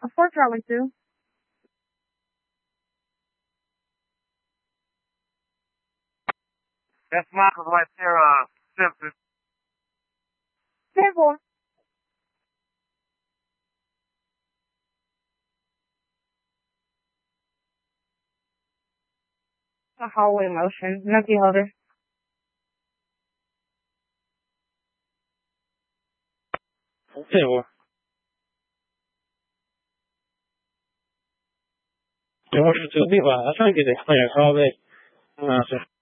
Of course I like to. That's Michael right there, Simpson. Hey, boy. A hallway motion. No key holder. Okay, well. I want you to be well. I try to get it clear all day.